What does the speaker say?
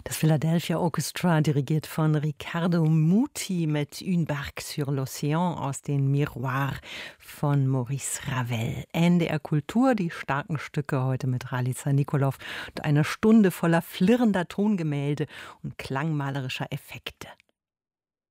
Das Philadelphia Orchestra, dirigiert von Riccardo Muti mit Une barque sur l'océan aus den Miroirs von Maurice Ravel. NDR Kultur, die starken Stücke heute mit Ralica Nikolov und eine Stunde voller flirrender Tongemälde und klangmalerischer Effekte.